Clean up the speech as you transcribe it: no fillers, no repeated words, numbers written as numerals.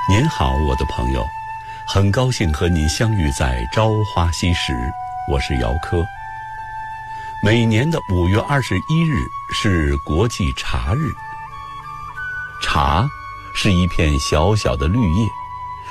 您好，我的朋友，很高兴和您相遇在朝花夕拾，我是姚科。每年的5月21日是国际茶日。茶是一片小小的绿叶，